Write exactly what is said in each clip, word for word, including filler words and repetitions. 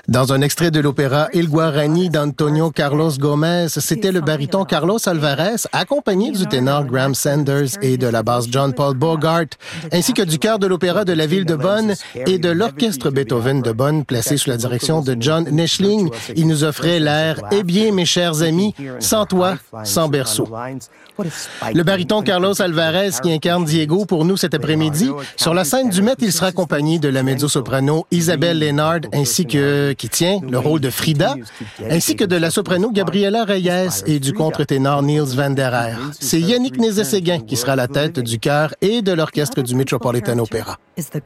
Dans un extrait de l'opéra Il Guarani d'Antonio Carlos Gomez, c'était le baryton Carlos Alvarez, accompagné du ténor Graham Sanders et de la basse John Paul Bogart, ainsi que du chœur de l'opéra de la ville de Bonn et de l'orchestre Beethoven de Bonn, placé sous la direction de John Neschling. Il nous offrait l'air « Eh bien, mes chers amis, sans toi, sans berceau ». Le baryton Carlos Alvarez qui incarne Diego pour nous cet après-midi. Sur la scène du Met, il sera accompagné de la mezzo-soprano Isabelle Lénard ainsi que, qui tient le rôle de Frida, ainsi que de la soprano Gabriela Reyes et du contre-ténor Niels van der Aer. C'est Yannick Nézet-Séguin qui sera à la tête du chœur et de l'orchestre du Metropolitan Opera.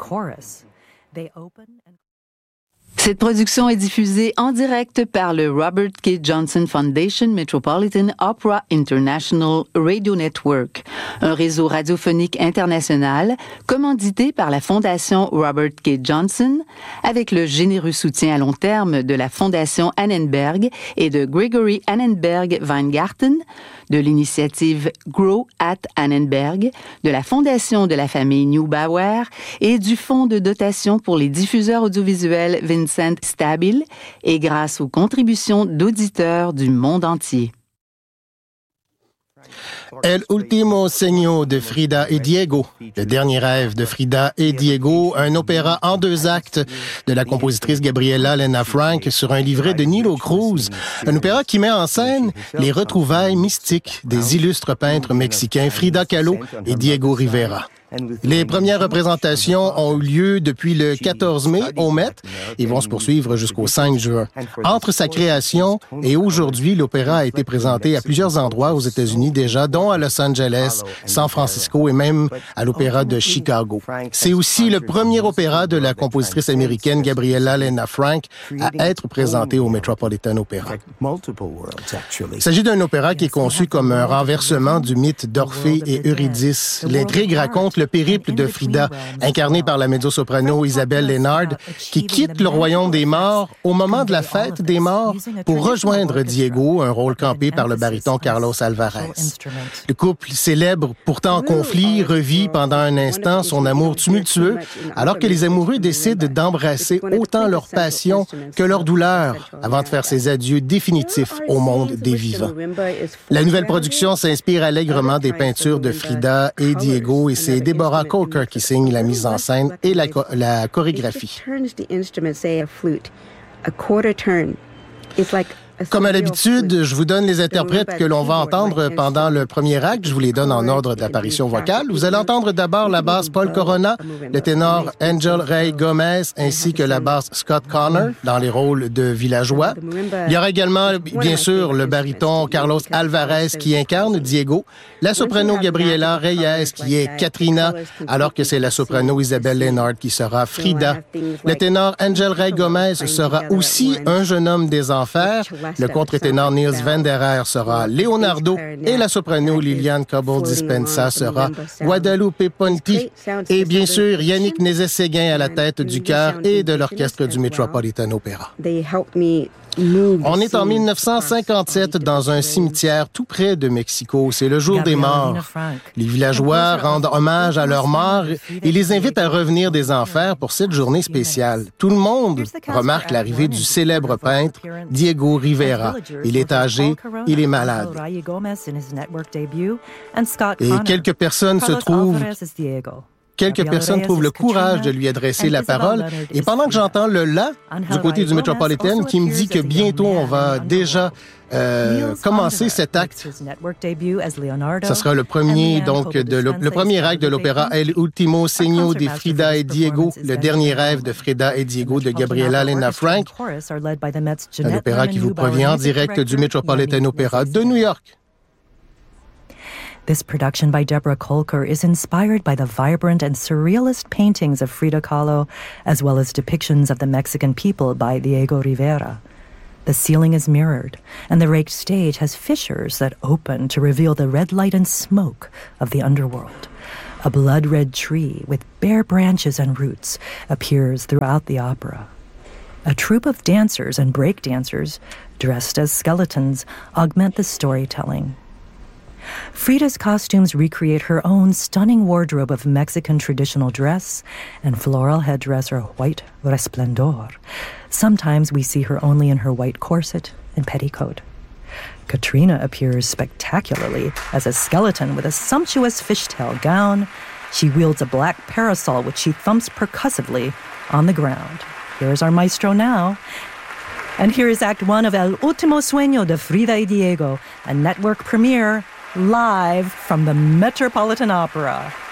Cette production est diffusée en direct par le Robert K. Johnson Foundation Metropolitan Opera International Radio Network, un réseau radiophonique international commandité par la Fondation Robert K. Johnson, avec le généreux soutien à long terme de la Fondation Annenberg et de Gregory Annenberg Weingarten, de l'initiative Grow at Annenberg, de la Fondation de la famille Neubauer et du Fonds de dotation pour les diffuseurs audiovisuels Vincent Stabile, et grâce aux contributions d'auditeurs du monde entier. El Último Sueño de Frida et Diego, le dernier rêve de Frida et Diego, un opéra en deux actes de la compositrice Gabriela Lena Frank sur un livret de Nilo Cruz, un opéra qui met en scène les retrouvailles mystiques des illustres peintres mexicains Frida Kahlo et Diego Rivera. Les premières représentations ont eu lieu depuis le quatorze mai au Met et vont se poursuivre jusqu'au cinq juin. Entre sa création et aujourd'hui, l'opéra a été présenté à plusieurs endroits aux États-Unis déjà, dont à Los Angeles, San Francisco et même à l'Opéra de Chicago. C'est aussi le premier opéra de la compositrice américaine Gabriela Lena Frank à être présenté au Metropolitan Opera. Il s'agit d'un opéra qui est conçu comme un renversement du mythe d'Orphée et Eurydice. L'intrigue raconte le périple de Frida, incarné par la mezzo-soprano Isabelle Lénard, qui quitte le royaume des morts au moment de la fête des morts pour rejoindre Diego, un rôle campé par le baryton Carlos Alvarez. Le couple célèbre, pourtant en conflit, revit pendant un instant son amour tumultueux, alors que les amoureux décident d'embrasser autant leur passion que leur douleur avant de faire ses adieux définitifs au monde des vivants. La nouvelle production s'inspire allègrement des peintures de Frida et Diego et c'est Deborah Coker qui signe la mise en scène et la, cho- la chorégraphie. Comme à l'habitude, je vous donne les interprètes que l'on va entendre pendant le premier acte. Je vous les donne en ordre d'apparition vocale. Vous allez entendre d'abord la basse Paul Corona, le ténor Angel Ray Gomez, ainsi que la basse Scott Connor dans les rôles de villageois. Il y aura également, bien sûr, le baryton Carlos Alvarez qui incarne Diego, la soprano Gabriela Reyes qui est Katrina, alors que c'est la soprano Isabelle Lénard qui sera Frida. Le ténor Angel Ray Gomez sera aussi un jeune homme des enfers. Le contre-ténor Niels van der Aer sera Leonardo et la soprano Liliane Cobble-Dispensa sera Guadalupe Ponti. Et bien sûr, Yannick Nézet-Séguin à la tête du chœur et de l'orchestre du Metropolitan Opera. On est en mille neuf cent cinquante-sept dans un cimetière tout près de Mexico. C'est le jour des morts. Les villageois rendent hommage à leurs morts et les invitent à revenir des enfers pour cette journée spéciale. Tout le monde remarque l'arrivée du célèbre peintre Diego Rivera. Il est âgé, il est malade. Et quelques personnes se trouvent... Quelques personnes trouvent le courage de lui adresser la parole. Et pendant que j'entends le « là » du côté du Metropolitan qui me dit que bientôt on va déjà euh, commencer cet acte, ce sera le premier, donc, de le, le premier acte de l'opéra El Último Sueño de Frida et Diego, le dernier rêve de Frida et Diego de Gabriela Lena Frank, un opéra qui vous provient en direct du Metropolitan Opera de New York. This production by Deborah Kolker is inspired by the vibrant and surrealist paintings of Frida Kahlo, as well as depictions of the Mexican people by Diego Rivera. The ceiling is mirrored, and the raked stage has fissures that open to reveal the red light and smoke of the underworld. A blood-red tree with bare branches and roots appears throughout the opera. A troupe of dancers and break dancers, dressed as skeletons, augment the storytelling. Frida's costumes recreate her own stunning wardrobe of Mexican traditional dress and floral headdress or white resplendor. Sometimes we see her only in her white corset and petticoat. Katrina appears spectacularly as a skeleton with a sumptuous fishtail gown. She wields a black parasol which she thumps percussively on the ground. Here's our maestro now. And here is Act One of El Último Sueño de Frida y Diego, a network premiere live from the Metropolitan Opera.